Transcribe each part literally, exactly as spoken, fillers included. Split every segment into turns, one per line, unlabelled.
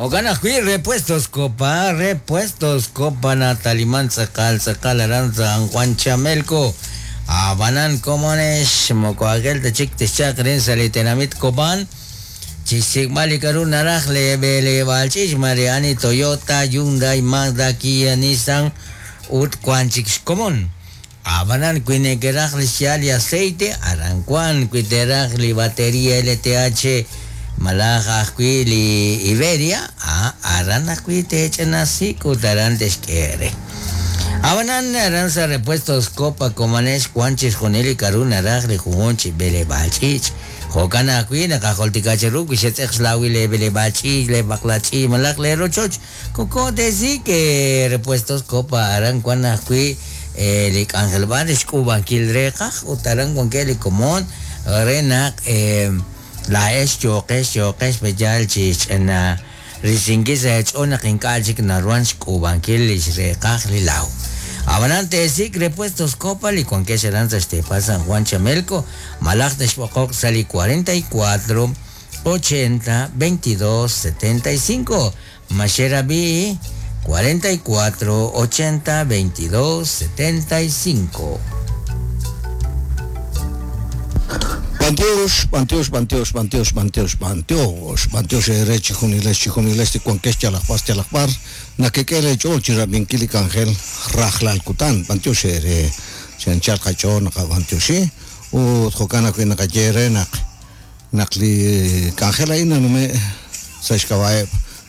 O gana kui repuestos copa, repuestos copa Natalimán Sacal, Sacal Aranza, Juan Chamelco, Abanan Comones, Mocoaguel de Chic de Chacren, Salitenamit Copan, Chisigmali Karun Narajle, Bele Balchich, Mariani, Toyota, Hyundai, Mazda, Kia, Nissan, Ut Quanchix Común. Abanan Quine Gerajli Siali Aceite, Aranquan, Quiterajli Batería L T H. Malaja Quili Iberia, ah, Arana Quite Echanasi, Cutarantes Quiere. Abanan Aranza Repuestos Copa Comanes, Quanches, Joneli, Caruna, Ragli, Jumonchi, Bele Balchich, Jocana Quina, Cajolticacheru, Quishetex Lawile, Bele Balchich, Le Baclachi, Malakle Rochoch, Coco de sí que Repuestos Copa Aran Quanaqui, Lic Ángel Bares, Cuba, Quildreja, Utaran con Kelly Comón, Renac, eh. La es choques choques bejal chich na risingis ech ona kinkajik na ruans kuban kilis rekaj lilau. Abanante sik repuestos copa li con que serán Estepa San Juan Chamelco, Malaj de Xpocok sali cuarenta y cuatro, ochenta, veintidós, setenta y cinco, Mashera B cuarenta y cuatro, ochenta, veintidós, setenta y cinco.
Banteos, banteos, banteos, banteos, banteos, banteos, banteos ere chijuniles, chijuniles ti cuanques chalakpas chalakpar, na que quiere yo chira binkili cangel rajlal kutan, banteos ere chen chalkacho na banteosi, u jokana que na cayere na nakli cangela ina no me sashkawae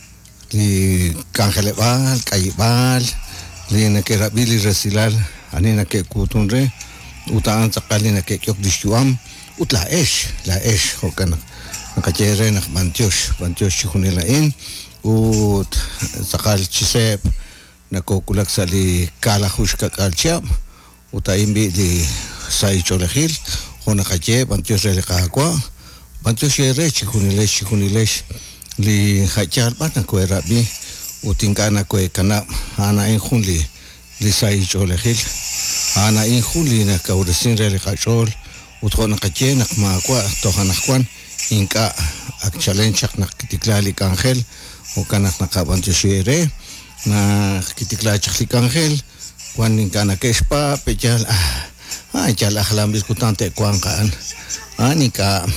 li cangele bal, kayibal, li na que rabili resilal, anina que kutunre, utaan sakali na que kyok dishuam. Ut la esh, la esh, hokan nakachere nak bantios, bantios chihunila in, ut sakal chisep nakokulak sali kala hushka kalchap, uta imbi di sai cholehil, honakache bantios rele kahakwa, bantios yere chihunilesh chihunilesh li hachal pat nakwe rabi, utinka nakwe kana ana in hunli li sai cholehil, ana in hunli nakauresin rele kachol. Utron kache nak makwa tohanak kwan inka ak challenge nak kitiklali kangel o kanak nakabantu shire na kitikla chakli kangel kwan inka na kespa pechal ah chal akhlam diskutante kwan kan anika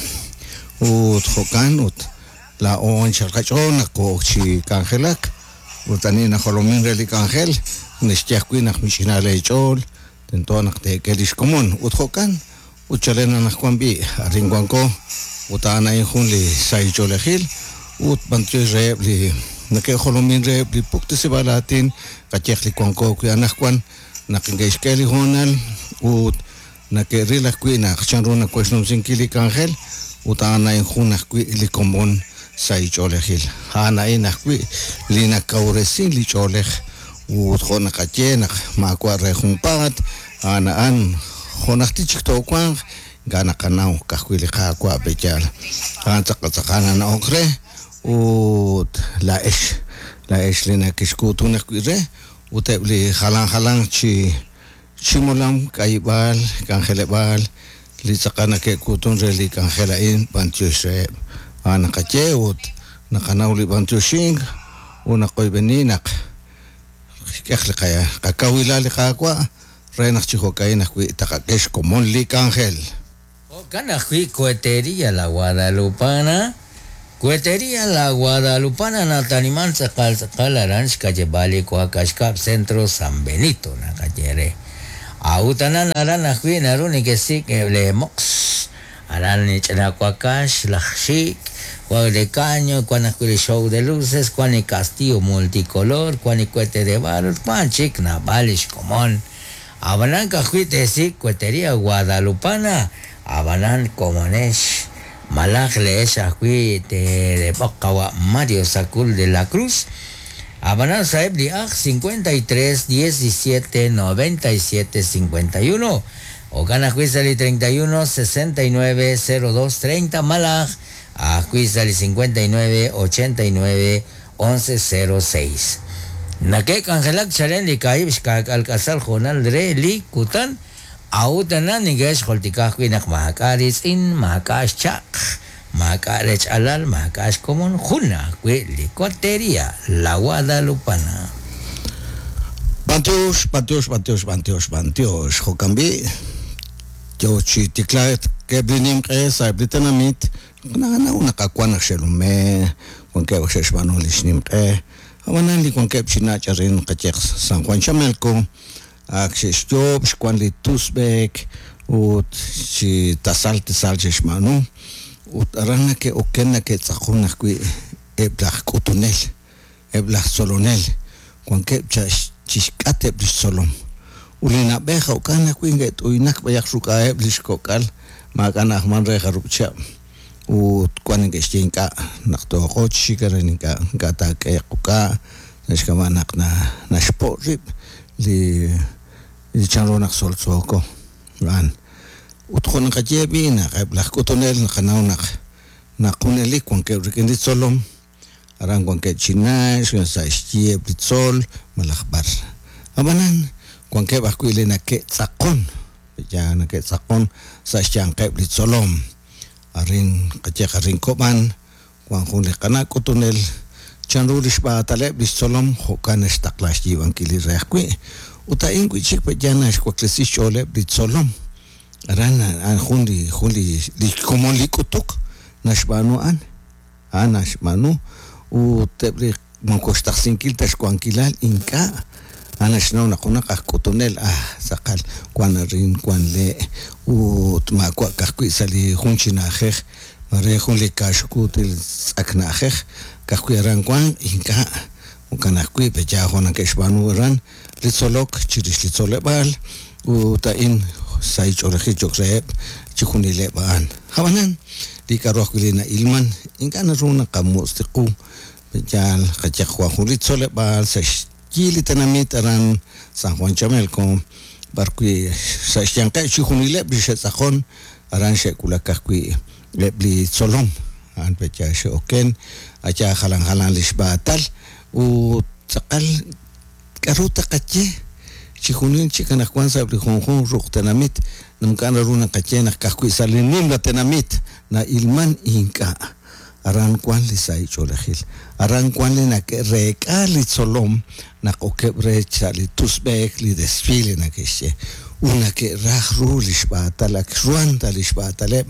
ut hokan ut la on chalkachon ko chi kangelak utani na holomin reli kangel nestiak kwinak mishinale chol tentonak te kelish komun ut hokan Uchalena nakwambi aringwanko utana inhunli sai cholehil ut bantu reb li nake holomin reb li pukte sebalatin kachekli kwanko kuanakwan nakingeskeli honal ut nake rila kuina chanruna kwesnum sinkili kangel utana inhuna kui li kombon sai cholehil hana inakwi li nakauresin li choleh ut khona kachenak makwa rehumpat ana an Honakti chikto kwang gana kanau kakwili kakwa bejal kanca kacakana na okre ut la esh la esh lina kiskutu na kwire utebli halang halang chi chimulam kaibal kangelebal li sakana ke kutun reli kangelain bantiusre ana kache ut nakanau li bantiusing una koy beninak kekhle kaya kakawila li kakwa Renak chico caína kui takakesh como li cangel.
O cana kui cohetería la Guadalupana, cohetería la Guadalupana Natalimán Sacal Sacal Aranch calle Bali Coacashcap Centro San Benito na cayere. Autanan arana kui naruni que sí que le mox. Arani chena coacash la chic. Cual de caño, cuan el show de luces, cuan el castillo multicolor, cuan el cohete de barros, cuan chic na balish común. Abanan cajuite sí, cuetería guadalupana, abanan comonesh, malajle esa cuite de Bocawa Mario Sacul de la Cruz, abanan saeb liaj cincuenta y tres, diecisiete, noventa y siete, cincuenta y uno, o gana cuizali treinta y uno, sesenta y nueve, cero dos, treinta, malaj, a cuizali cincuenta y nueve, ochenta y nueve, once, cero seis. Nake kangelak charen li kaibsh ka alkasal khonal re li kutan autana nigesh kholtikah kwinak mahakaris in mahakash chak Macarech alal, macash común, juna, que licotería, la Guadalupana.
Bantios, bantios, bantios, bantios, bantios, Jokambi. Yo chiticlaet, que blinim que sa blitanamit, na na una kakwana shelume, con que oxesh manulis nim que, awanali con que pchinacharin kachek San Juan Chamelco, aksesh job, shkwanli tusbek, ut chi tasal tasal manu, ut arana que okena que tzakuna kui eblach kutunel, eblach solonel, con que chishkate blis solom. Ulina beja ukana kuinga tu inak bayak suka eblis kokal makana man reja rupcha u kwanin ke stinka nakto ko chikarenika gata ke kuka neskama nakna nashporip li li chanro nak sol soko ran utkon ka jebi na ebla kotonel nakanaw nak nakuneli kwan ke rekendi solom arang kwan ke chinash sa stie blitsol malakbar abanan kwan ke bakuile na ke tsakon ya na ke tsakon sa siyang ke blitsolom arin katya karin koman kwan kung lekana kutunel chanrulish ba tale blitsolom hokan estaklash jiwan kili rekwi uta ingwi chik pa jana kwa klesish ole blitsolom aran an hundi hundi li komon li kutuk nashbanu an anashmanu u tebli mangkostak sinkil tas kwan kilal inka anas no nakuna ka kutunel ah sakal kwan rin kwan le u tma kwa ka sali hunchina khekh mare khuli ka shkutil sakna khekh ka ran kwan inka u kana kui pe ja hona ke shbanu ran litsolok chirish litsolebal u ta in sai chorhi chokre chikhuni le ban hawanan di ka rokhilina ilman inka na runa ka mustiqu pe jal ka chkhwa khuli tsolebal sa Kili tanamit aran San Juan Chamelco barkui sa syanka chikhunile brishe sakhon aran shekula kakui lebli solom an pecha shoken acha halang halang lisbatal u takal karuta kache chikhunin chikana kwanza bri khonkhon ruq tanamit namkana runa kache na kakui salinim la tanamit na ilman inka aran kwan li sai cholehil aran kwan li na ke reka li solom na kokebre chali tusbek li desfile na keshe una ke rahru li shbata la kruanta li shbata le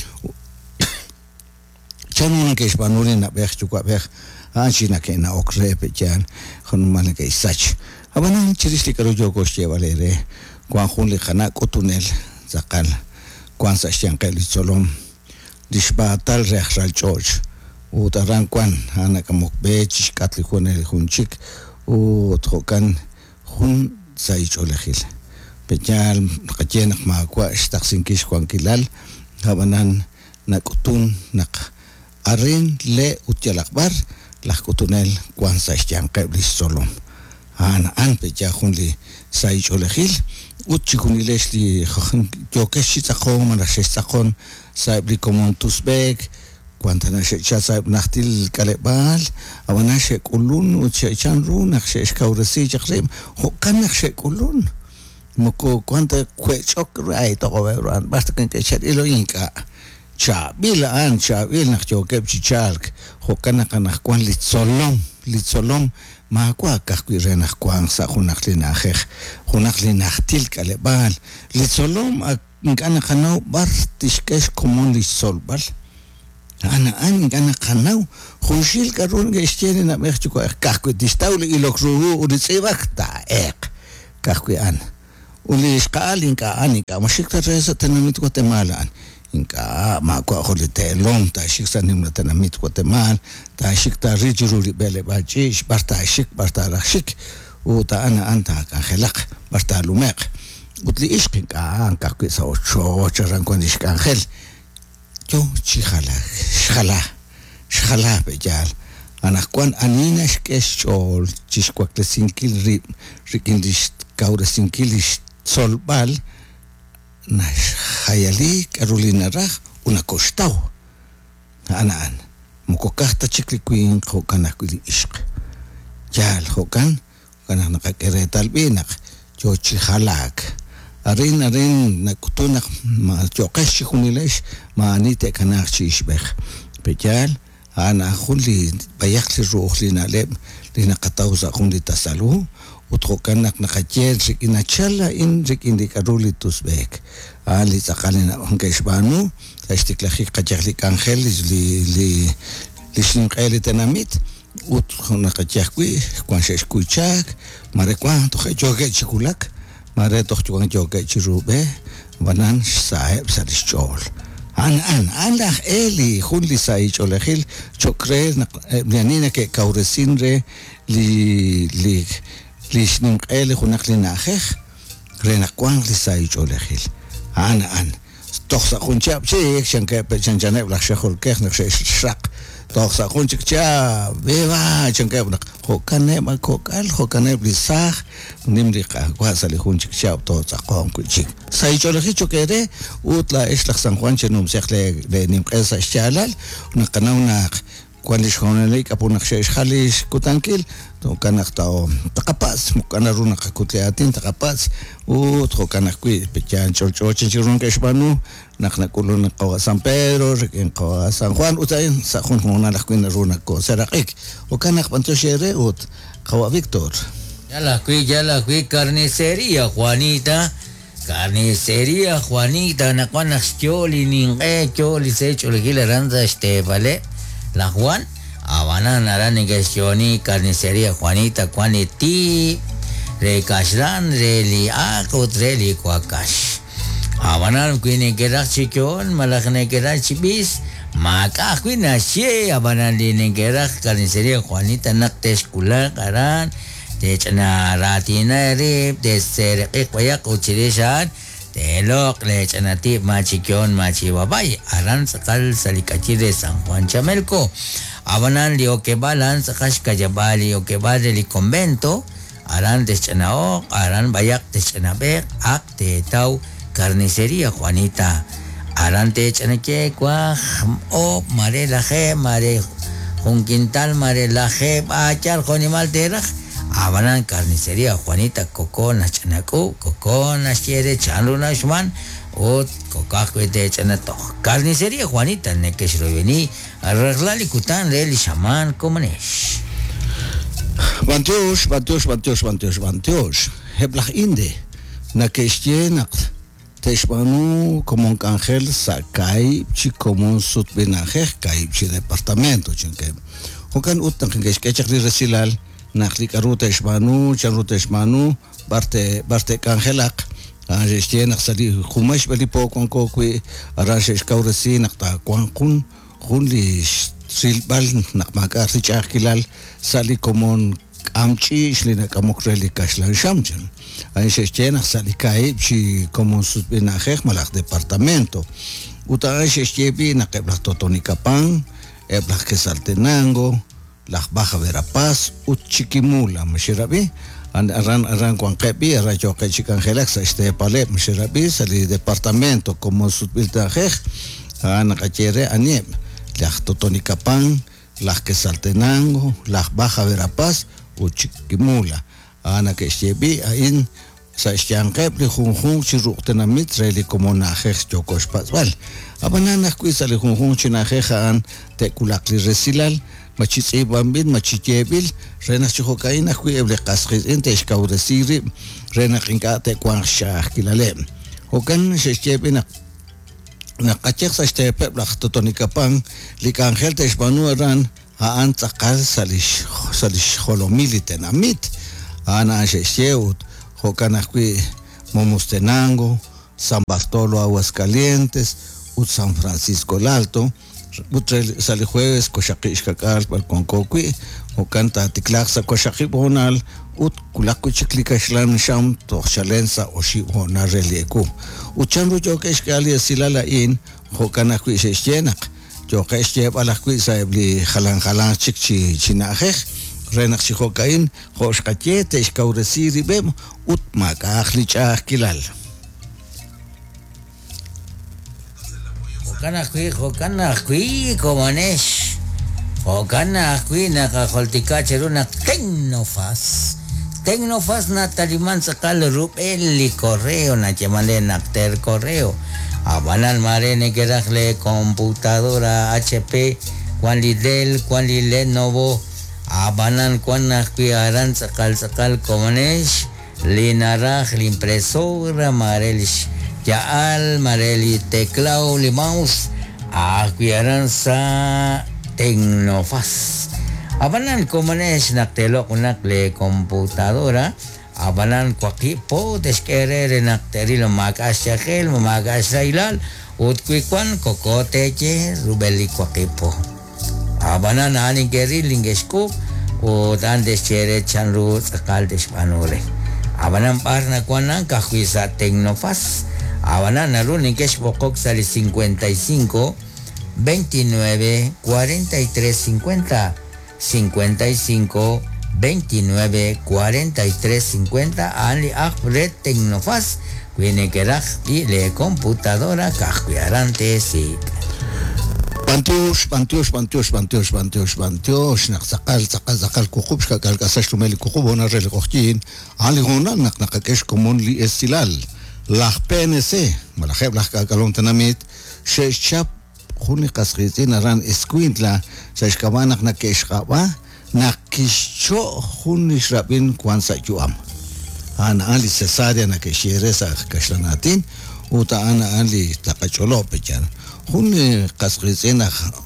chanun ke shbanuri na bech chukwa bech anchi na ke na okre pe chan khunman ke sach abana chiristi karo jogo she valere kwan khun li khana kotunel zakal kwan sa shan ke li solom li shbata al rehral george u taran kwan ana kamokbe chishkatli khone khunchik u trokan khun sai cholehil pechal qachen ma kwa istaksin kish kwan kilal habanan nakutun nak arin le utjalakbar lakutunel kwan sa styang qabli solom ana an pecha khunli sai cholehil utchikunilesh li khun jokeshi tsakhon mana shesakon saibli komon tusbek Kuantana she chasa nachtil kalebal awana she kulun u chanru nach she skaurasi chakrim hokan nach she kulun moko kuanta kwechok rai to goveran basta kan ke chat ilo inka cha bila an cha vil nach jokep chichalk hokan nach kwan litsolom litsolom ma kwa kakwi renach kwan sa khunach linachech khunach linachtil kalebal litsolom ngana khanau bar tishkesh komon litsolbal ana an gana kanau khushil karun gestiene na mexico kakku distaul ilokru uritsevakta ek kakku an uli iskal inka anika mashikta reza tanamit Guatemala inka ma kwa khulite long ta shiksa nimna tanamit Guatemala ta shikta rijuru bele bajish barta shik barta rashik u ta ana anta kan khalaq barta lumaq utli ishqinka an kakku sa ocho charan kon ishkan khel yo chikhala shkhala shkhala bejal anakwan anina skeshol chiskwakle sinkil ri rikindish kaura sinkilish solbal nash khayali Carolina raj una kostau anan mukokahta chikli kuin khokana kuli ishq jal khokan kana nakakere talbinak yo chikhalak arin arin nakutunak ma choqesh khunilesh ma anite kanak chishbekh pechal ana khuli bayakli ruhlina leb lina qatawza khuli tasalu utqokanak naqacher ina chala in rikindikaruli tusbek ali taqalina onkeshbanu tashtiklahi qachli kanjel li li lishinqeli tenamit ut naqachakwi kwansheshkuchak mare kwan to joge chikulak mare to joge chirube banan saheb sarichol an an an la eli khunli sai cholehil chokre yanina ke kauresinre li li lishinqeli khunaqlina khekh rena kwan li sai cholehil an an toxsa khunchap che shanke pe chanjane la shkhol kekh nak shrak toxsa khunchik cha beba chanke nak khokane ma kokal khokane blisah nimri qa kwasali khunchik cha to tsaqom kuchik sai cholhi chokere utla ishlakh san juan chenum sekhle le nimqesa shalal naqanauna kwanish khonale kapunak shesh khalish kutankil to kanak tao taqapas mukanaruna qakutliatin taqapas ut khokanak kui pechan chorcho chinchurun keshbanu naqnakulun qawa San Pedro en qawa San Juan utayin sa khun khona la kuin runa ko seraqik o kanak panto shere ut qawa Victor
ya la kui ya la kui carnicería Juanita carnicería Juanita na kwanak choli ninge choli se choli gilaranza este vale la Juan Habana narani gestioni carnicería Juanita Juaneti recashran reli akut reli kwakash Habana kuine gerak chikon malakne gerak chibis maka kuina she Habana line gerak carnicería Juanita naktes kula karan de chana ratina rip de ser ekwayak uchirishan de lok le chanati machikon machiwabay aran sakal salikachire San Juan Chamelco Abanan li okebalan sakash kajabali okebali li convento aran deschanao aran bayak deschanabek ak te tau carnicería Juanita aran te chanake kwa o mare la je mare un quintal mare la je achar jonimal terak Abanan carnicería Juanita kokona chanaku kokona shere chanluna shman o kokakwe de chanato carnicería Juanita nekeshroveni arreglali kutan reli shaman komanesh
Bantios bantios bantios bantios bantios heblach inde nakeshtie nak teshbanu como ángel sakai chi como sut benaje kai chi departamento chinke hokan utan keshkechak resilal nakli karuta teshbanu charuta teshbanu barte barte angelak Anjeshtie nak sali khumash bali po kon ko kwi arashesh kaurasi nak ta kwan kun khunli silbal nak makar si chakilal sali komon amchi shlina kamokreli kashlan shamjan Anjeshtie nak sali kai chi komon sutbina khekh malak departamento uta anjeshtie bi nak eblah totonikapan eblah kesaltenango lah baja verapaz utchikimula mashirabi an aran aran kwan kepi ara jo ke chikan relax este pale mshirabi sali departamento como sutbilta khekh ana kachere anem la totonikapan la kesaltenango la baja verapaz uchikimula ana ke shebi ain sa stian kepli khun khun chiruktenamit reli como na khekh jokos paswal abanana kuisali khun khun china khekhan te kulakli resilal machitsi bambin machitiebil rena chihokaina kueble qasqis ente iskawresiri rena qinkate kwan shah kilale hokan shechebina na qachek sa stepe blaxtotonikapan likangel te isbanu ran ha an taqal salish salish holomiliten amit ana shecheut hokan akui momustenango San Bartolo Aguascalientes ut San Francisco el Alto Butrel sali jueves koshakish kakal balkon kokwi o canta tiklaxa koshaki bonal ut kulaku chiklikashlan sham to chalensa o shi hona relieku uchanru jokesh kali silala in hokana ku sheshenak jokesh je balakwi saibli khalan khalan chikchi chinaheh renak si hokain hoshkachete iskauresiri bem ut makakhlicha kilal Hokana kui, hokana kui, komanesh. Hokana kui, naka holtika cheruna tenofas.
Tecnofast Nataliman sakal rup eli correo na chamale nakter correo. Abanan mare negerajle computadora H P, kwan li Dell, kwan li Lenovo. Abanan kwan nakpiaran sakal sakal komanesh. Linaraj li impresora marelish. Yaal mareli teclado li mouse. Akpiaran sa Tecnofast. Abanan komanesh naktelo kunak le computadora. Abanan kwa kipo deskerere nakterilo magasya gel magasya ilal utkikwan kokoteche rubeli kwa kipo. Abanan ani geri lingeskop o dan deschere chanru sakal despanole. Abanan parna kwanang kakwisa Tecnofast. Abanan naru ningesh bokok sali cincuenta y cinco, veintinueve, cuarenta y tres, cincuenta. cincuenta y cinco, veintinueve, cuarenta y tres, cincuenta. Ali Akbre Tecnofast. Viene que y le computadora cajuarante sí.
Pantios, pantios, pantios, pantios, pantios, pantios. Nak sakal, sakal, sakal kukub, sakal kasas tumeli kukub, ona rel kochtin. Ali gona nak nakakesh komon li estilal. Lah P N C, malaheb lah kakalon tanamit. Shechap Huni kasritin aran esquintla sashkabanak na keshkaba na kisho huni shrabin kwansa yuam. Ana ali cesaria na keshieresa kashlanatin uta ana ali takacholo pechan. Huni kasritin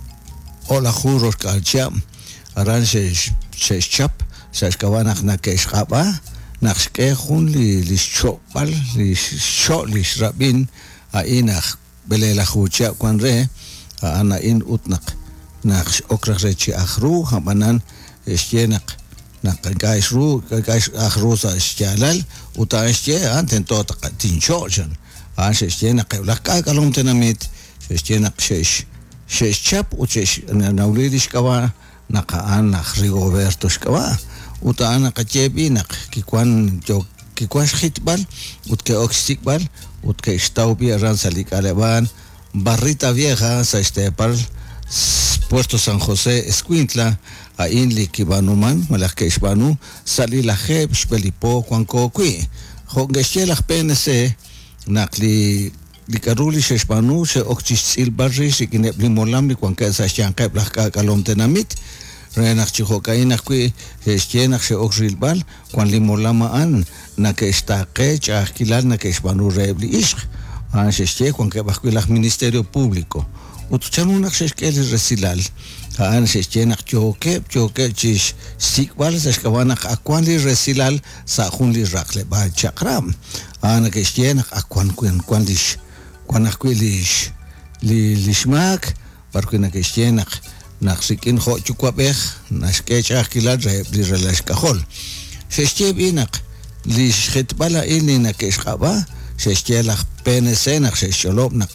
ola juros kalcham aran sheshchap sashkabanak na keshkaba nakshke huni lishopal lisho lishrabin ainak belela hucha kwanre ana in utnak nak okrarechi akhru hamanan estenak nak gais ru gais akhru sa shalal uta este anten tot tinchojan an estenak la kalom tenamit estenak shesh shesh chap uchesh naulidish kawa naka an Rigoberto shkawa uta ana kachebi nak kikwan jo kikwan khitbal utke oxtikbal utke staubi ran salik aleban Barrita Vieja, Saistepal, Puerto San José, Escuintla, Ain Likibanuman, Malakeshbanu, Salila Heb, Spelipo, Quancocui, Hongeshelach P N C, Nakli Likaruli Sheshbanu, Se Oxchisil Barri, Sikinebli Molamli, Quancasa Shankab, Laka Kalom Tenamit, Renak Chihokainakui, Shienak Se Oxrilbal, Quan Limolama An, Nakestake, Chakilal, Nakeshbanu Rebli Ishk. Ansheshke con que bajo el ministerio público utuchan una sheshke el resilal ansheshke nak choke choke chish sikwal seshkawana akwan li resilal sa hun li rakle ba chakram anakeshke nak akwan kwen kwan lish kwan akwilish li lishmak porque nakeshke nak nak sikin ho chukwabeh nashke chakilal re li relash kahol sheshke binak li shkhetbala ili nakeshkaba sheshke la P N C nak shesholop nak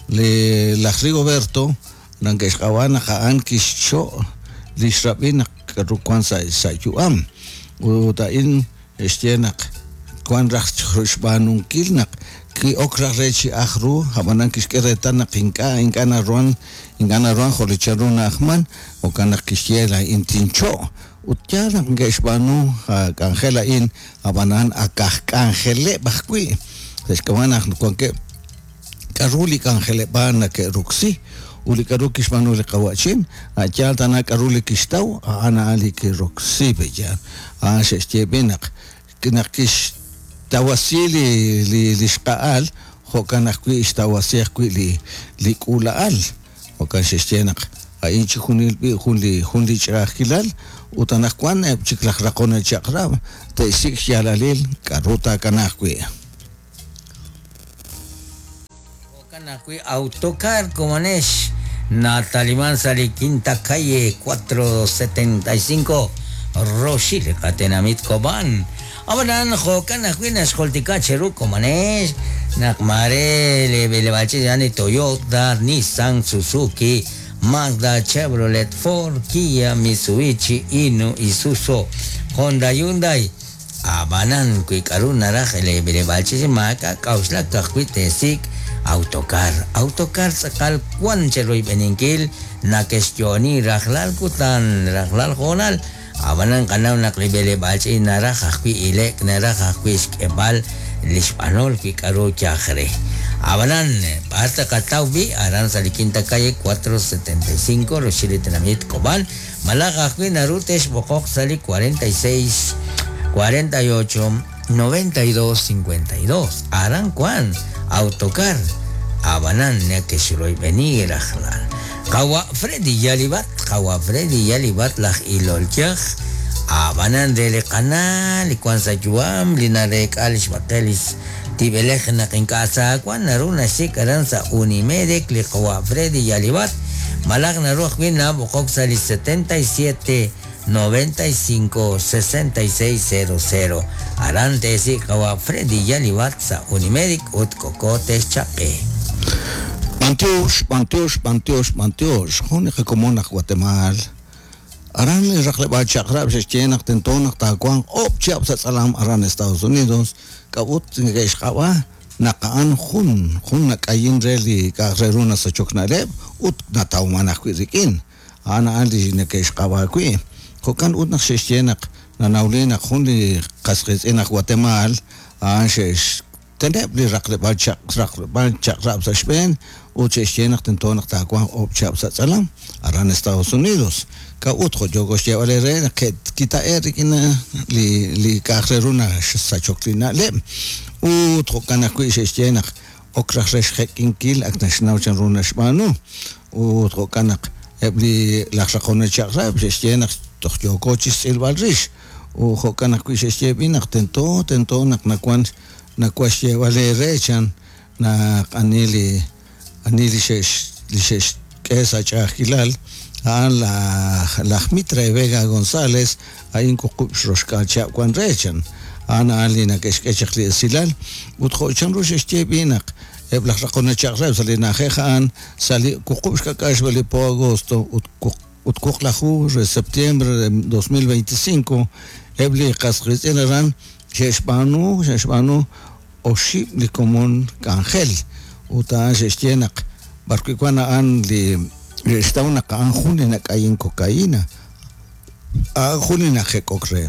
le la Rigoberto nak eshawana haan kisho li shrabin nak rukwan sa sa yuam uta in estenak kwan rakh khrushbanun kilnak ki okra rechi akhru habanan kiskereta nak inka ingana ron ingana ron kholicharuna ahman o kana kishiela intincho utjana ngeshbanu kangela in habanan akah kangele bakwi Escawana con que Karuli Kangele Bana que Ruxi, Ulikarukis Manule Kawachin, a Chaltana Karuli Kistau, Ana Ali que Ruxi Bejan, a Shestebenak, Kinakish Tawasili Lishkaal, Hokanakwi Tawasiakwi Likulaal, Hokan Shestenak, a Inchi Hunil Hundi Hundi Chakilal, Utanakwan, Chiklak Rakona Chakram, Taisik Yalalil, Karuta Kanakwi.
Aquí autocar como Nesh Nataliman Sali Quinta Calle cuatrocientos setenta y cinco Roshile Catenamit Coban Abanan Hokan Aquinas Holtica Cheru como Nesh Nakmare Levelbache Yani Toyota Nissan Suzuki Mazda Chevrolet Ford Kia Mitsubishi Inu Isuzu Honda Hyundai Abanan Kuikaruna Rajele Levelbache Maka Kausla Kakwite Sik Autocar, autocar sakal kwan cheroy beningkil na kestioni raklal kutan raklal honal abanan kanaw naklibele balchi nara khakwi ile nara khakwi skebal lispanol ki karo chakre abanan basta kataubi aran salikinta calle cuatrocientos setenta y cinco Rochilitinamit Cobán Malaga khakwi narutes bokok sali cuarenta y seis cuarenta y ocho noventa y dos cincuenta y dos aran kwan autocar abanan ne que shiroi benigera khlal kawa Freddy Yalibat kawa Freddy Yalibat lah ilolchakh abanan dele kanal ikwan sa juam linarek alish matelis tibelekh na kinkasa kwan naruna sikaran sa Unimedec li kawa Freddy Yalibat malag na ruh wina bukok sa setenta y siete noventa y cinco sesenta y seis cero cero arante si kawa Freddy Yalibat sa Unimedec ut kokotes chape
Mantios, Mantios, Mantios, Mantios, Jónica Comuna Guatemala. Aran le rakleba chakrab se chenak tentonak takwang op chap sa salam aran Estados Unidos kabut ngesh kawa nakaan khun khun nakayin reli ka reruna sa choknaleb ut nataw manak kwirikin ana ali ngesh kawa kwi kokan ut nak chenak na naulina khun li qasqis enak Guatemala an shesh teneb li rakleba chak rakleba chakrab sa Spain ut chenak tentonak takwang op chap sa salam aran Estados Unidos ka utro jogos ya valere que kita erikina li li kareruna sa choklina le utro kana kuise stenak okra reshekin kil ak national chanruna shmanu utro kana ebli la khona chakra stenak toch jogochis elvalrish u khokana kuise stebinak tento tento nak nakwan nakwashe valere chan na anili anili shesh li shesh kesa chakilal an la la Mitra Vega González ayin kukup shroshka cha kwan rechan ana alina keshkechli silal utkho chan rosh estebinak ebla khona chagrab salina khan sali kukup shkakash vale po agosto utkho lahu septiembre dos mil veinticinco ebli qasqis eran sheshbanu sheshbanu oshi li común Cangel uta shestenak barkikwana an li está una canjuna na kayin cocaína a junina que cocre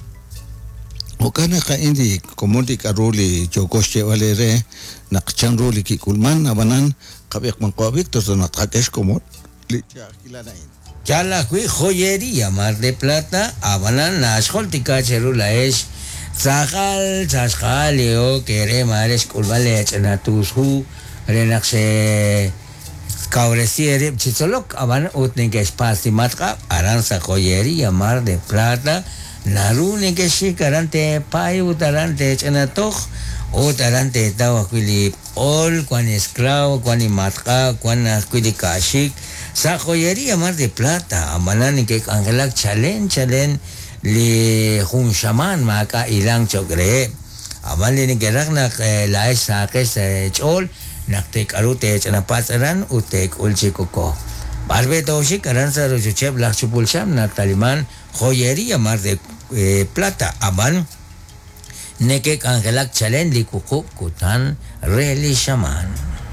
o kana ka indi komodi karuli chokoche valere na chanruli ki kulman abanan kabek man ko Víctor na trakesh como li chakilana
chala kui joyería Mar de Plata abanan na escoltica chelula es zagal zasgaleo kere mares kulvale chanatus hu renaxe Cauresiere, Chitzolok, Aban, Utnike Spasti Matka, Aranza Joyería, Mar de Plata, Narune que Shikarante, Pai, Utarante, Chenatoch, Utarante, Tawaquili, Ol, Quan Esclavo, Quan Matka, Quan Aquili Kashik, Sa Joyería, Mar de Plata, Amanani que Angelak Chalen, Chalen, Li Hun Shaman, Maka, Ilang Chogre, Amalini que Ragnak, La Esa, que es Chol, naktek arute chanapasaran utek ulchikoko barbe toshi karansa rochucheb lakchupulsham nataliman joyería Mar de eh, Plata aban nekek angelak chalen likuku kutan reli shaman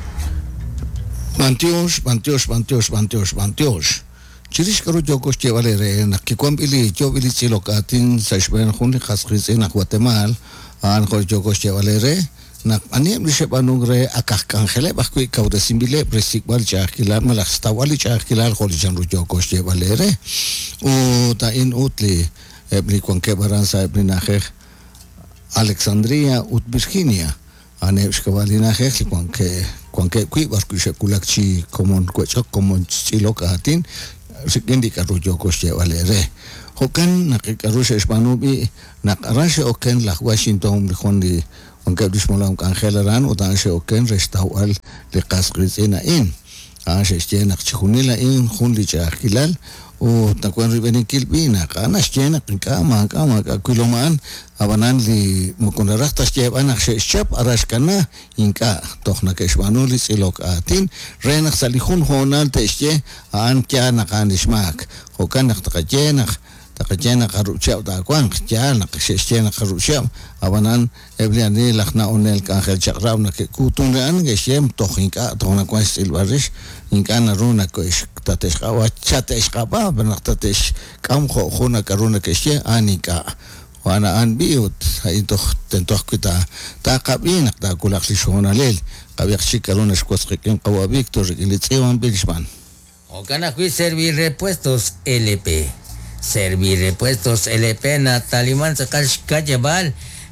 Mantios, Mantios, Mantios, Mantios, Mantios. Chirish karo jogos che valere nakikwam ili jobili chilokatin sa shben khuni khaskhis ina Guatemala an khol jogos che valere na ani blishe banugre akak kanjele bakui kauda simbile presikbal chakilar malak stawali chakilar khol janru jogos che valere o ta in utli ebli kwanke baransa ebli nakheh Alexandria ut Virginia ane shkavali nakheh kwanke kwanke kui barku shekulakchi komon kwechok komon chilokatin sikindi karu jogos che valere hokan nakikaru shespanubi nakarashe oken la Washington khondi aunque dismolam Angelaran o dan se oken restaual le qasqizina in a se stena chunila in khundi chakilal o takwan ribeni kilbina kana stena kama kama kiloman abanan li mukunarata steb anak se chap arashkana inka tokhna keshwanuli silok atin renak salihun honal teste an kya nakan ismak hokan naktakjenak takachena karuchao ta kwang chana kshena karuchao abanan ebliani lakhna onel kangel chakrab na ke kutun an ge shem tohinka tona kwan silbarish inkana runa ko ish tatesh kawa chatesh kaba benaktatesh kam kho khuna karuna ke she anika wana an biut haito tentoh kita ta kabina ta kulak li shona lel kabyak shikaruna shkos qikin qawa victor ilitsewan bilishman
o kana kui servir repuestos L P servir repuestos L P na taliman sa kajabal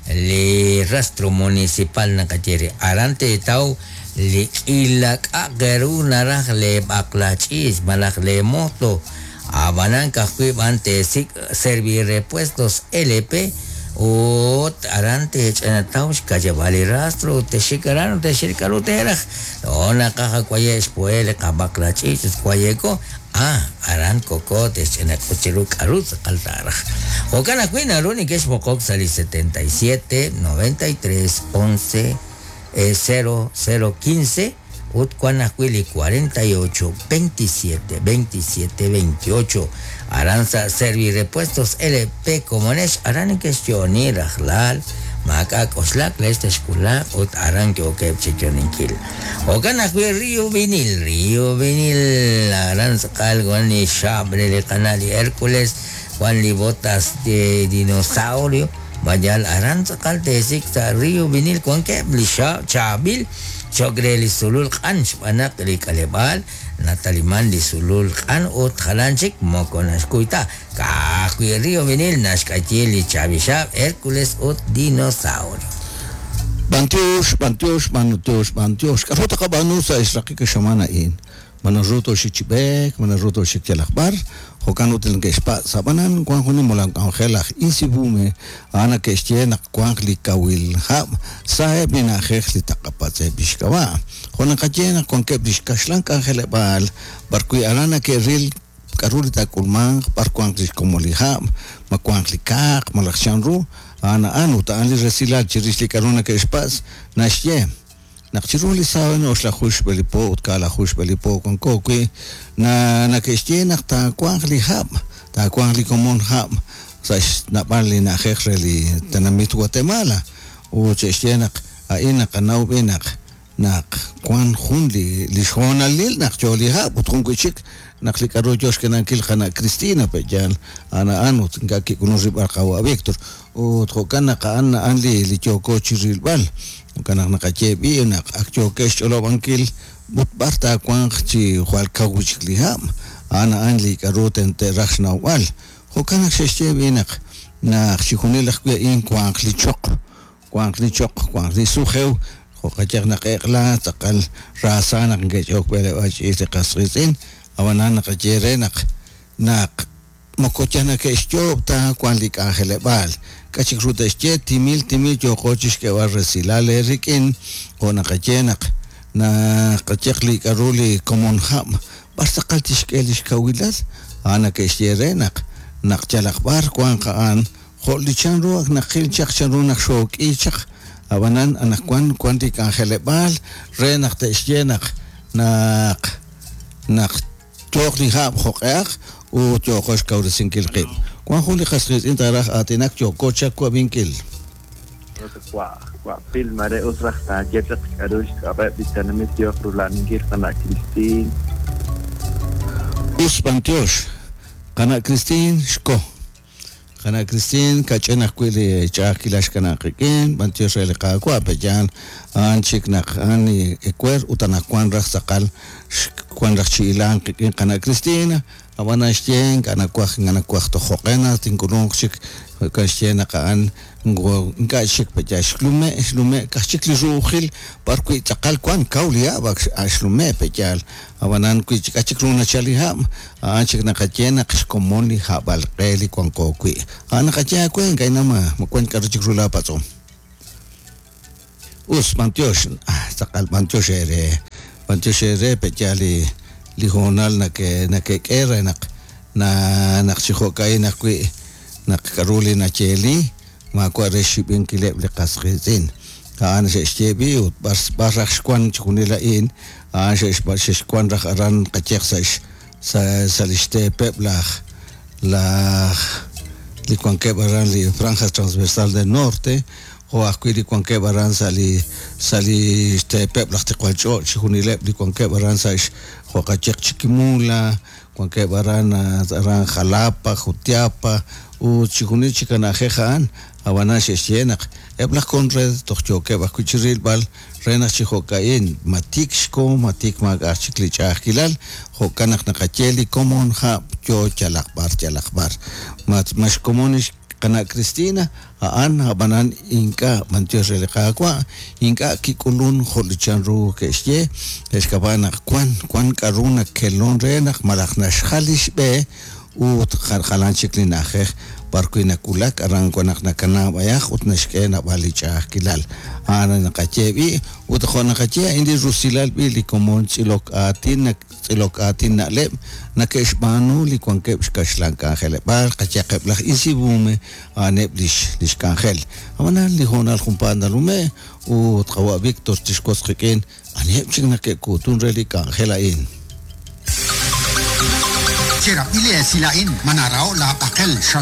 li rastro municipal na kachere arante tau li ilak agaru narah le baklachis malak le moto abanan kakui bante sik servir repuestos L P o arante chana tau kajabal rastro te shikarano te shirkaru terah ona kaha kwaye spoele kabaklachis kwayeko ah aran cocotes en el cochero caruz caltara o kana cuina roni que es mocok sali setenta y siete noventa y tres once cero cero quince ut cuana cuili cuarenta y ocho veintisiete veintisiete veintiocho aranza servir repuestos L P comunes aran que sioni rajlal maka koslak leste skula ut aran que oke chichoninkil o kana kui río vinil río vinil aran sakal ni shabre le canal Hércules cuan li botas de dinosaurio bayal aran sakal te sikta río vinil cuan ke blisha chabil chogre li sulul khan panak li kalebal nataliman di sulul khan ut khalanchik mokonas kuita ka kui río vinil naskachili chabisha Hércules ut dinosaurio
Bantios, Bantios, Bantios, Bantios. Karota ka banu sa israki ka shamana in. Manaruto shichibek, manaruto shikelakbar. Hokano tel gespa sabanan kwang huni molang kangelak insibume ana kestie nak kwang likawil ha sae bina khekh li takapatse bishkawa. Hona kajena kwang ke bishkashlan kangelebal barkui alana ke ril karulita kulmang barkwang komoliha makwang likak malakshanru ana anu ta ali resila chirishli karuna ke espas nashye nakchiruli sawe no shla khush belipo utkala khush belipo kon kokwi na na keshye nakta kwangli hab ta kwangli komon hab sa na bali na khekhreli tanamit Guatemala o cheshye nak aina kanau benak nak kwan khunli li shona lil nak choli hab utkun kuchik nakli karo josh kenan kil khana Cristina pejan ana anu ngaki kunozi barkawa Victor o tokana ka an anli li choko chiril bal kana nakache bi nak akcho kesh cholo bankil but barta kwang chi khwal kawuch liham ana anli karoten te rakhna wal ho kana sheshe bi nak na khikhunel khwe in kwang li chok kwang li chok kwang li sukheu ho kacher nak ekla takal rasana ngejok bele wach ise kasrisin awana nakachere nak nak mokochana ke stop ta kwalik angele bal kachik ruta este timil timil yo coches que va resilale rikin o nakachenak na kachekli karuli common ham basta kaltish kelish kawilas ana ke sterenak nakchalakbar kwan kaan kholichan ruak nakil chakcharunak shok ichak abanan anakwan kwantik angele bal renak te stenak nak nak tokli ham khokak o chokos kauresin kilqib kwan khuli khasris intarah atinak chokocha kwa binkil
kwa kwa pil mare usrah ta jetak adush apa bitanamit yo rulan ngir kana Kristin
us Bantios kana Kristin shko kana Kristin kachena kwili chakilash kana qikin Bantios ele ka kwa pejan an chiknak ani ekwer utanakwan raksakal kwan rakchilan qikin kana Kristina awana shtien kana kwak ngana kwak to khokena tinkulong chik kashena kaan ngo nga chik peja shlume shlume kachik li rukhil parku takal kwan kaulia bak shlume pejal awanan ku kachik runa chaliha achik na kachena kshkomoni habal qeli kwan kokwi ana kacha kwen kaina ma mkwen karchik rula patso us Bantios takal Bantios ere Bantios ere pejali lihonal na ke na ke kera nak na nakchiho kai nakwi nakkaruli na cheli ma kwa reshibin kileb le kasrizin kaan se stebi ut bas barak kwan chunila in a se bas kwan rak aran kachek sa sa saliste peblach la li cuanque baran li franja transversal del norte o acuiri cuanque baran sali sali este peplas te cualcho chihunilep li cuanque baran saish huacachek chiquimula cuanque baran ran jalapa jutiapa u chihuni chicanajejan abanash esyenak eblas con red tochoque bakuchiril bal rena chihokain matik shko matik mag archiklich akilal hokanak nakacheli komon ha yo chalakbar chalakbar mat mas komonish kana Cristina aan habanan inka mantios relekakwa inka kikulun holichanru kesye eskabana kwan kwan karuna kelon rena malaknash khalish be u kharkhalan chiklinaje barkuina kulak arangkonak nakana bayah utnashkena balicha kilal ana nakachebi utkhona kache indi rusilal bili komon chilok atin chilok atin nale nakeshbanu li kwankeb shkashlan kanjel bar kache qeblah insibume aneblish lish kanjel amana li honal khumpandalume u tqawa Victor tishkos khiken anebchigna ke kutun reli kanjela in
Sira pili silain manarao la akel